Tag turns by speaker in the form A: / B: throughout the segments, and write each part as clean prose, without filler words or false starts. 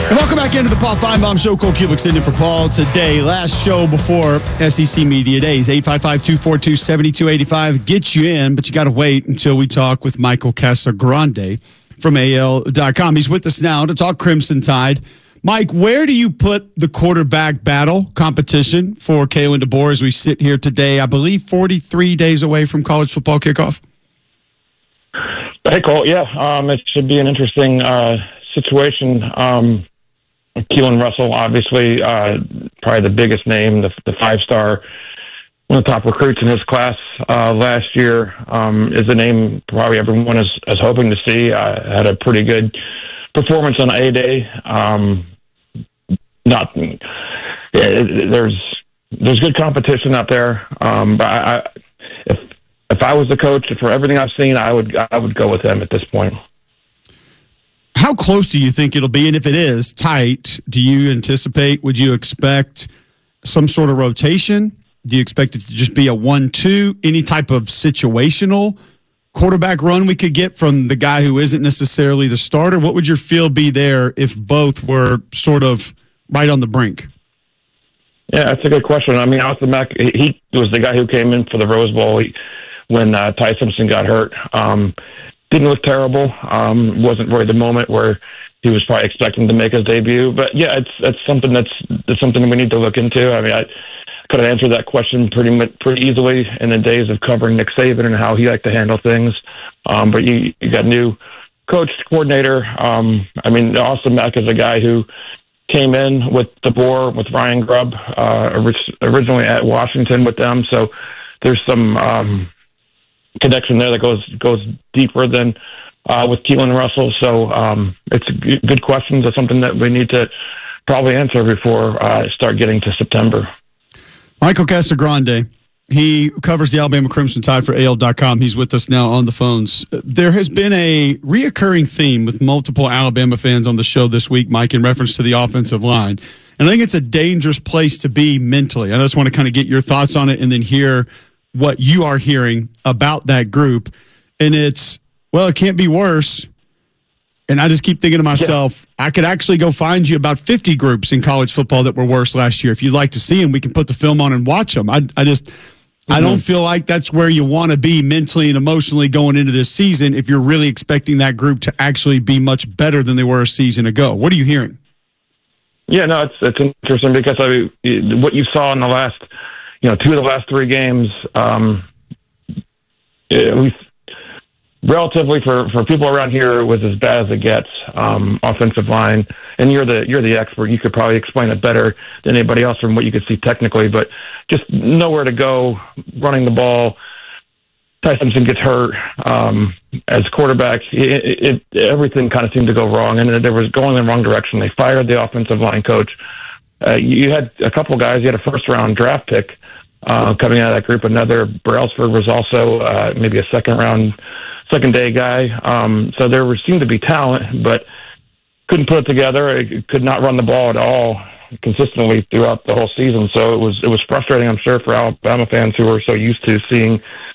A: And welcome back into the Paul Feinbaum Show. Cole Kulick sitting in for Paul today. Last show before SEC Media Days. 855-242-7285. Get you in, but you got to wait until we talk with Michael Casagrande from AL.com. He's with us now to talk Crimson Tide. Mike, where do you put the quarterback battle competition for Kalen DeBoer as we sit here today, I believe 43 days away from college football kickoff?
B: Hey, Cole. Yeah, it should be an interesting situation. Keelan Russell, obviously, probably the biggest name, the five-star, one of the top recruits in his class last year, is a name probably everyone is hoping to see. Had a pretty good performance on A-Day. There's good competition out there, but if I was the coach, for everything I've seen, I would go with him at this point.
A: How close do you think it'll be? And if it is tight, would you expect some sort of rotation? Do you expect it to just be a 1-2? Any type of situational quarterback run we could get from the guy who isn't necessarily the starter? What would your feel be there if both were sort of right on the brink?
B: Yeah, that's a good question. I mean, Austin Mack, he was the guy who came in for the Rose Bowl when Ty Simpson got hurt. Didn't look terrible. Wasn't really the moment where he was probably expecting to make his debut. But yeah, it's something that's something we need to look into. I mean, I could have answered that question pretty easily in the days of covering Nick Saban and how he liked to handle things. But you got a new coach, coordinator. I mean, Austin Mack is a guy who came in with DeBoer, with Ryan Grubb, originally at Washington with them. So there's some connection there that goes deeper than with Keelan Russell. So it's a good question. It's something that we need to probably answer before start getting to September.
A: Michael Casagrande, he covers the Alabama Crimson Tide for AL.com. He's with us now on the phones. There has been a reoccurring theme with multiple Alabama fans on the show this week, Mike, in reference to the offensive line. And I think it's a dangerous place to be mentally. I just want to kind of get your thoughts on it and then hear what you are hearing about that group. And it can't be worse. And I just keep thinking to myself, I could actually go find you about 50 groups in college football that were worse last year. If you'd like to see them, we can put the film on and watch them. I don't feel like that's where you want to be mentally and emotionally going into this season if you're really expecting that group to actually be much better than they were a season ago. What are you hearing?
B: Yeah, no, it's interesting because what you saw in the last, two of the last three games, we relatively for people around here, it was as bad as it gets. Offensive line, and you're the expert. You could probably explain it better than anybody else from what you could see technically. But just nowhere to go, running the ball. Ty Simpson gets hurt as quarterback. Everything kind of seemed to go wrong, and it was going in the wrong direction. They fired the offensive line coach. You had a couple guys. You had a first-round draft pick coming out of that group. Another Brailsford was also maybe a second-day guy. So there seemed to be talent, but couldn't put it together. It could not run the ball at all consistently throughout the whole season. So it was frustrating, I'm sure, for Alabama fans who were so used to seeing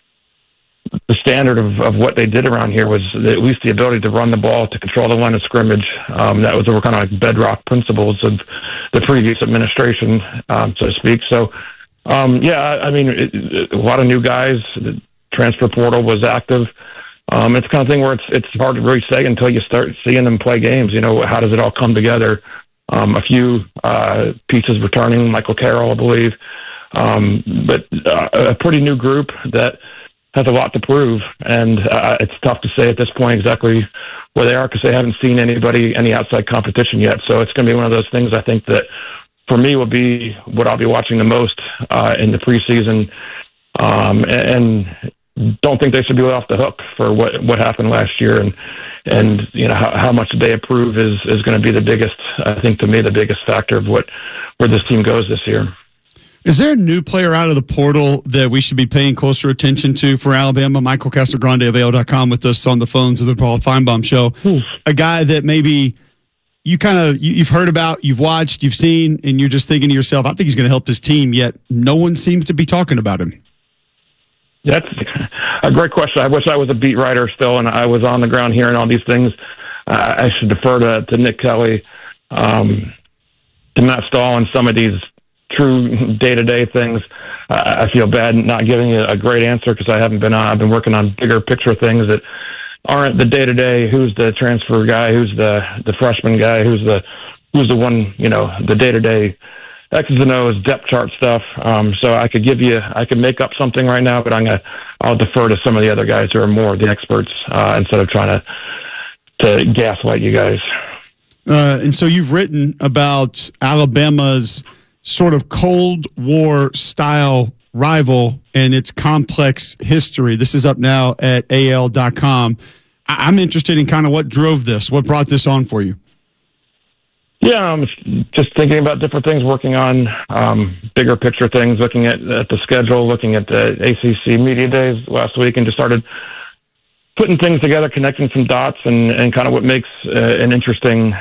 B: the standard of what they did around here was at least the ability to run the ball, to control the line of scrimmage. That was kind of like bedrock principles of the previous administration, so to speak. So, a lot of new guys. The transfer portal was active. It's the kind of thing where it's hard to really say until you start seeing them play games. How does it all come together? A few pieces returning, Michael Carroll, I believe, but a pretty new group that has a lot to prove, and it's tough to say at this point exactly where they are because they haven't seen any outside competition yet. So it's going to be one of those things I think that for me will be what I'll be watching the most in the preseason, and don't think they should be let off the hook for what happened last year, and how much they approve is going to be the biggest, I think, to me, the biggest factor of where this team goes this year.
A: Is there a new player out of the portal that we should be paying closer attention to for Alabama? Michael Casagrande of AL.com with us on the phones of the Paul Feinbaum Show. A guy that maybe you've heard about, you've watched, you've seen, and you're just thinking to yourself, I think he's going to help this team, yet no one seems to be talking about him.
B: That's a great question. I wish I was a beat writer still and I was on the ground hearing all these things. I should defer to Nick Kelly. to Matt Stahl and some of these true day-to-day things. I feel bad not giving you a great answer because I haven't been on. I've been working on bigger picture things that aren't the day-to-day. Who's the transfer guy? Who's the freshman guy? Who's the one? The day-to-day X's and O's, depth chart stuff. So I could make up something right now, but I'll defer to some of the other guys who are more the experts instead of trying to gaslight you guys.
A: And so you've written about Alabama's sort of Cold War style rival and its complex history. This is up now at AL.com. I'm interested in kind of what drove this, what brought this on for you.
B: Yeah, I'm just thinking about different things, working on bigger picture things, looking at the schedule, looking at the ACC Media Days last week, and just started putting things together, connecting some dots, and kind of what makes an interesting.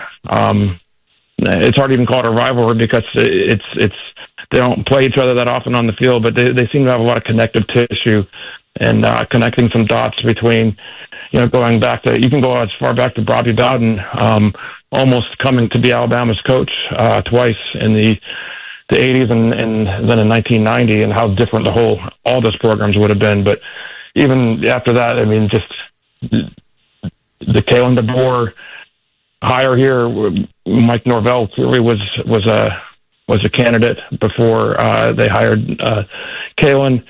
B: It's hard to even call it a rivalry because it's they don't play each other that often on the field, but they seem to have a lot of connective tissue and connecting some dots between, going back to, you can go as far back to Bobby Bowden, almost coming to be Alabama's coach twice in the 80s and then in 1990, and how different all those programs would have been. But even after that, I mean, just the Kalen DeBoer hire here, Mike Norvell clearly was a candidate before they hired Kalen.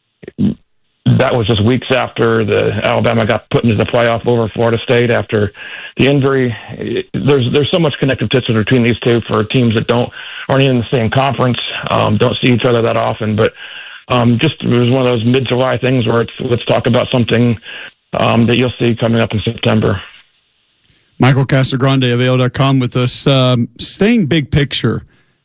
B: That was just weeks after the Alabama got put into the playoff over Florida State after the injury. There's so much connective tissue between these two for teams that aren't in the same conference, don't see each other that often. But just it was one of those mid-July things where let's talk about something that you'll see coming up in September.
A: Michael Casagrande of AL.com with us. Staying big picture,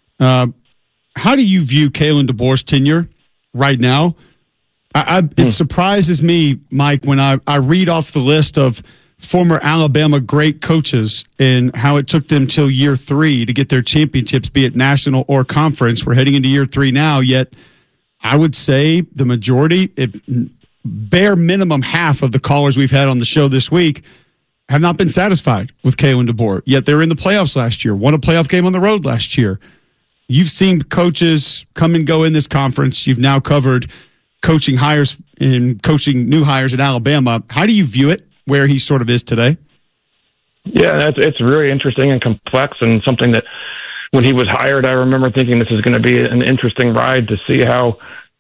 A: how do you view Kalen DeBoer's tenure right now? It surprises me, Mike, when I read off the list of former Alabama great coaches and how it took them till year 3 to get their championships, be it national or conference. We're heading into year 3 now, yet I would say the majority, bare minimum half of the callers we've had on the show this week have not been satisfied with Kalen DeBoer, yet they were in the playoffs last year, won a playoff game on the road last year. You've seen coaches come and go in this conference. You've now covered coaching hires and coaching new hires at Alabama. How do you view it, where he sort of is today?
B: Yeah, it's really interesting and complex, and something that when he was hired, I remember thinking this is going to be an interesting ride to see how,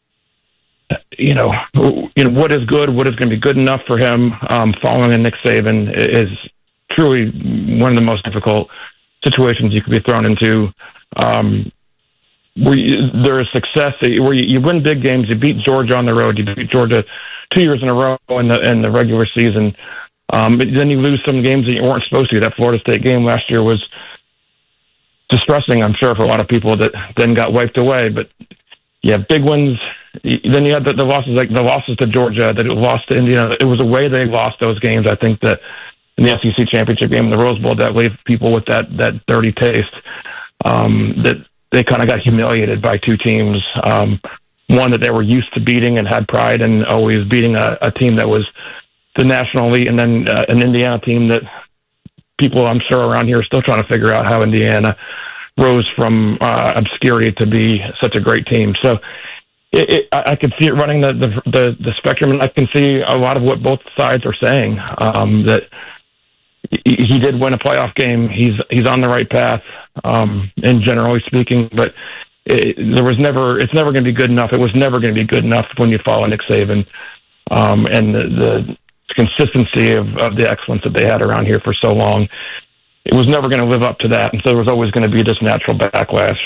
B: what is good, what is going to be good enough for him. Following in Nick Saban is truly one of the most difficult situations you could be thrown into. There is success where you win big games. You beat Georgia on the road. You beat Georgia 2 years in a row in the regular season. But then you lose some games that you weren't supposed to. That Florida State game last year was distressing, I'm sure, for a lot of people that then got wiped away. But you have big ones. Then you had the losses, like the losses to Georgia, that it lost to Indiana. It was the way they lost those games. I think that in the SEC championship game in the Rose Bowl, that left people with that dirty taste. That they kind of got humiliated by two teams. One that they were used to beating and had pride in always beating a team that was the national elite, and then an Indiana team that people I'm sure around here are still trying to figure out how Indiana rose from obscurity to be such a great team. So I can see it running the spectrum, and I can see a lot of what both sides are saying. That he did win a playoff game. He's on the right path, and generally speaking, but it's never going to be good enough. It was never going to be good enough when you follow Nick Saban, and the consistency of the excellence that they had around here for so long. It was never going to live up to that, and so there was always going to be this natural backlash.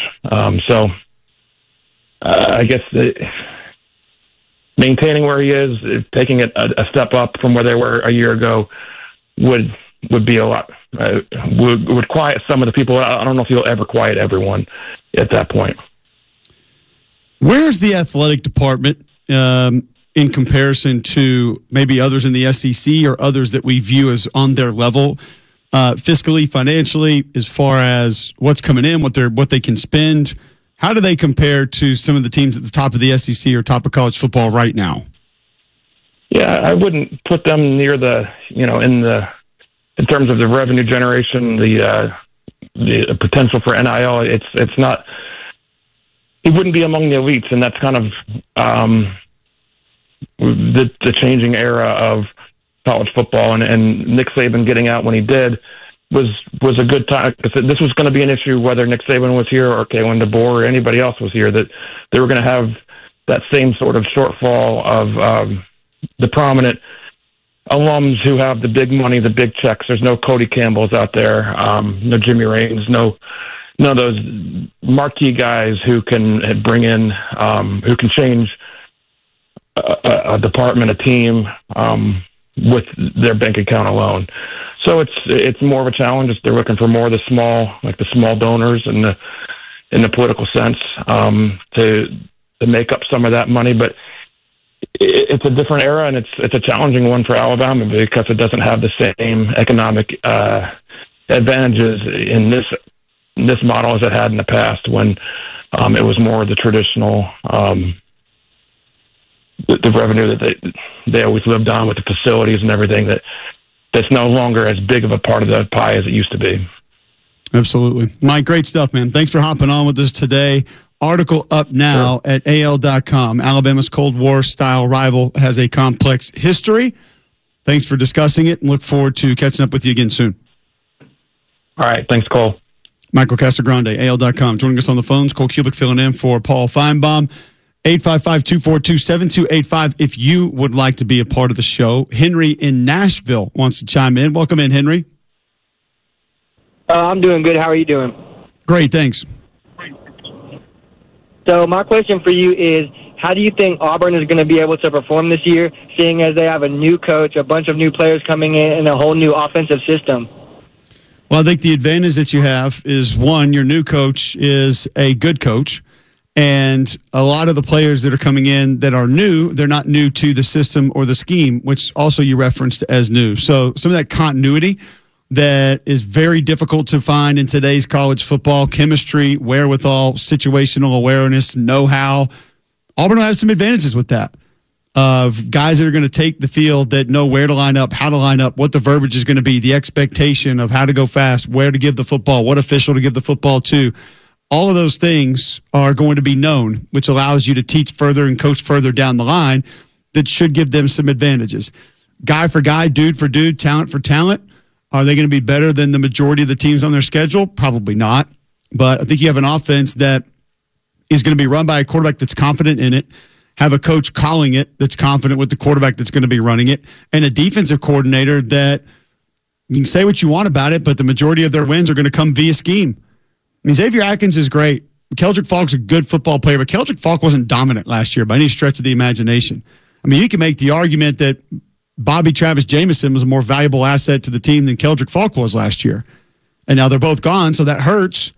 B: I guess maintaining where he is, taking it a step up from where they were a year ago, would be a lot. Would quiet some of the people. I don't know if he'll ever quiet everyone at that point.
A: Where's the athletic department in comparison to maybe others in the SEC or others that we view as on their level, fiscally, financially, as far as what's coming in, what they can spend? How do they compare to some of the teams at the top of the SEC or top of college football right now?
B: Yeah, I wouldn't put them near in terms of the revenue generation, the the potential for NIL. It's not. He wouldn't be among the elites, and that's kind of the changing era of college football. And Nick Saban getting out when he did was a good time. This was going to be an issue whether Nick Saban was here or Kalen DeBoer or anybody else was here, that they were going to have that same sort of shortfall of the prominent alums who have the big money, the big checks. There's no Cody Campbells out there, no Jimmy Raines, none of those marquee guys who can bring in, who can change a department, a team, with their bank account alone. So it's more of a challenge. They're looking for more of the small donors in the political sense, to make up some of that money. But it's a different era, and it's a challenging one for Alabama because it doesn't have the same economic advantages in this model as it had in the past, when it was more of the traditional the revenue that they always lived on with the facilities and everything, that's no longer as big of a part of the pie as it used to be.
A: Absolutely. Mike, great stuff, man. Thanks for hopping on with us today. Article up now at AL.com. Alabama's Cold War-style rival has a complex history. Thanks for discussing it, and look forward to catching up with you again soon.
B: All right. Thanks, Cole.
A: Michael Casagrande, AL.com. Joining us on the phones, Cole Kubick filling in for Paul Feinbaum. 855-242-7285 if you would like to be a part of the show. Henry in Nashville wants to chime in. Welcome in, Henry.
C: I'm doing good. How are you doing?
A: Great, thanks.
C: So my question for you is, how do you think Auburn is going to be able to perform this year, seeing as they have a new coach, a bunch of new players coming in, and a whole new offensive system?
A: Well, I think the advantage that you have is, one, your new coach is a good coach. And a lot of the players that are coming in that are new, they're not new to the system or the scheme, which also you referenced as new. So some of that continuity that is very difficult to find in today's college football, chemistry, wherewithal, situational awareness, know-how. Auburn has some advantages with that, of guys that are going to take the field, that know where to line up, how to line up, what the verbiage is going to be, the expectation of how to go fast, where to give the football, what official to give the football to. All of those things are going to be known, which allows you to teach further and coach further down the line. That should give them some advantages. Guy for guy, dude for dude, talent for talent. Are they going to be better than the majority of the teams on their schedule? Probably not. But I think you have an offense that is going to be run by a quarterback that's confident in it, have a coach calling it that's confident with the quarterback that's going to be running it, and a defensive coordinator that, you can say what you want about it, but the majority of their wins are going to come via scheme. I mean, Xavier Atkins is great. Keldrick Faulk's a good football player, but Keldrick Faulk wasn't dominant last year by any stretch of the imagination. I mean, you can make the argument that Bobby Travis Jamison was a more valuable asset to the team than Keldrick Faulk was last year. And now they're both gone, so that hurts.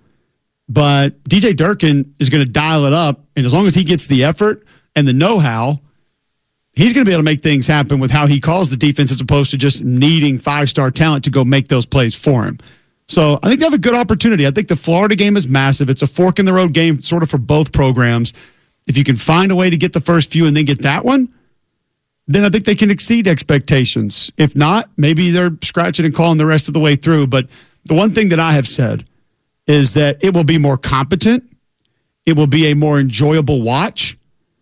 A: But DJ Durkin is going to dial it up, and as long as he gets the effort and the know-how, he's going to be able to make things happen with how he calls the defense, as opposed to just needing five-star talent to go make those plays for him. So I think they have a good opportunity. I think the Florida game is massive. It's a fork-in-the-road game sort of for both programs. If you can find a way to get the first few and then get that one, then I think they can exceed expectations. If not, maybe they're scratching and clawing the rest of the way through. But the one thing that I have said is that it will be more competent, it will be a more enjoyable watch,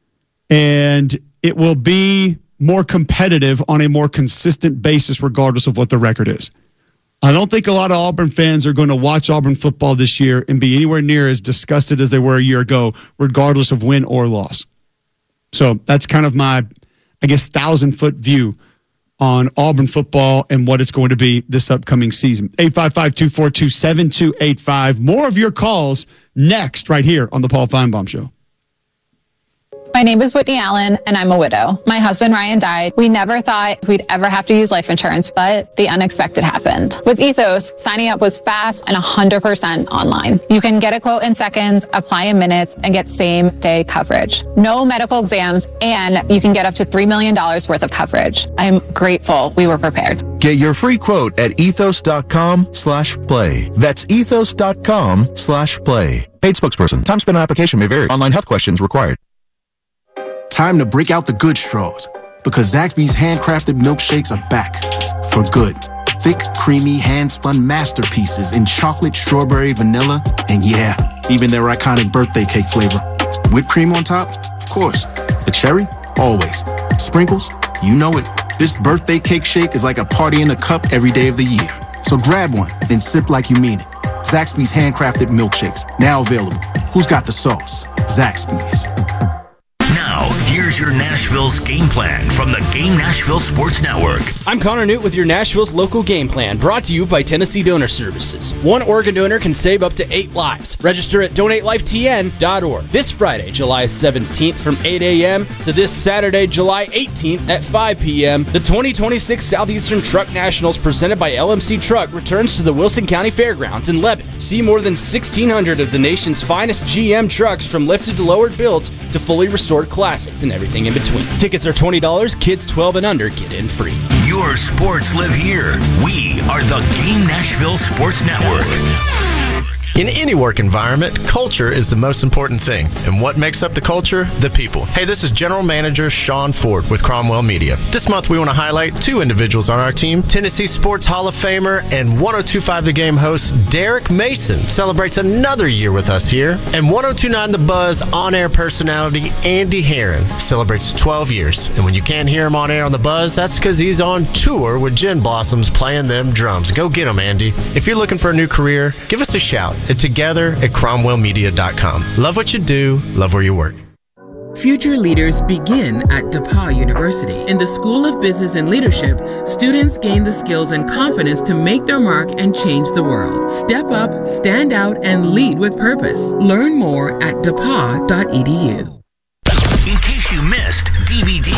A: and it will be more competitive on a more consistent basis regardless of what the record is. I don't think a lot of Auburn fans are going to watch Auburn football this year and be anywhere near as disgusted as they were a year ago, regardless of win or loss. So that's kind of my, 1,000-foot view on Auburn football and what it's going to be this upcoming season. 855-242-7285. More of your calls next right here on the Paul Feinbaum Show.
D: My name is Whitney Allen, and I'm a widow. My husband, Ryan, died. We never thought we'd ever have to use life insurance, but the unexpected happened. With Ethos, signing up was fast and 100% online. You can get a quote in seconds, apply in minutes, and get same-day coverage. No medical exams, and you can get up to $3 million worth of coverage. I'm grateful we were prepared.
E: Get your free quote at ethos.com/play. That's ethos.com/play. Paid spokesperson. Time spent on application may vary. Online health questions required.
F: Time to break out the good straws, because Zaxby's handcrafted milkshakes are back for good. Thick, creamy, hand-spun masterpieces in chocolate, strawberry, vanilla, and yeah, even their iconic birthday cake flavor. Whipped cream on top? Of course. The cherry? Always. Sprinkles? You know it. This birthday cake shake is like a party in a cup every day of the year. So grab one and sip like you mean it. Zaxby's handcrafted milkshakes, now available. Who's got the sauce? Zaxby's.
G: Now, here's your Nashville's game plan from the Game Nashville Sports Network.
H: I'm Connor Newt with your Nashville's local game plan, brought to you by Tennessee Donor Services. One organ donor can save up to 8 lives. Register at donatelifetn.org. This Friday, July 17th from 8 a.m. to this Saturday, July 18th at 5 p.m., the 2026 Southeastern Truck Nationals presented by LMC Truck returns to the Wilson County Fairgrounds in Lebanon. See more than 1,600 of the nation's finest GM trucks, from lifted to lowered builds to fully restored classics and everything in between. Tickets are $20. Kids 12 and under get in free.
G: Your sports live here. We are the Game Nashville Sports Network.
I: In any work environment, culture is the most important thing. And what makes up the culture? The people. Hey, this is General Manager Sean Ford with Cromwell Media. This month we want to highlight 2 individuals on our team. Tennessee Sports Hall of Famer and 102.5 The Game host Derek Mason celebrates another year with us here. And 102.9 The Buzz on-air personality Andy Herron celebrates 12 years. And when you can't hear him on air on The Buzz, that's because he's on tour with Gin Blossoms playing them drums. Go get him, Andy. If you're looking for a new career, give us a shout at together@cromwellmedia.com. Love what you do, love where you work.
J: Future leaders begin at DePauw University. In the School of Business and Leadership, students gain the skills and confidence to make their mark and change the world. Step up, stand out, and lead with purpose. Learn more at depaw.edu.
G: In case you missed DVD.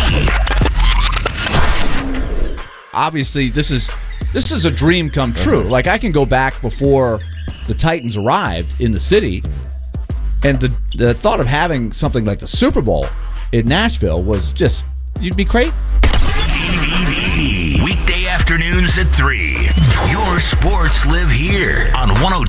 K: Obviously, this is a dream come true. Like, I can go back before the Titans arrived in the city, and the thought of having something like the Super Bowl in Nashville was just, you'd be crazy.
G: Weekday afternoons at 3. Your sports live here on 102.